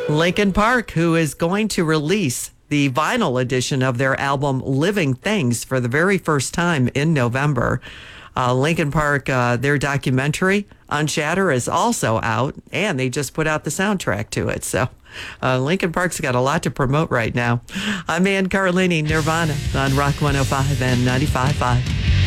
Linkin Park, who is going to release the vinyl edition of their album Living Things for the very first time in November. Linkin Park, their documentary Unshatter is also out, and they just put out the soundtrack to it. So Linkin Park's got a lot to promote right now. I'm Ann Carlini, Nirvana on Rock 105 and 95.5.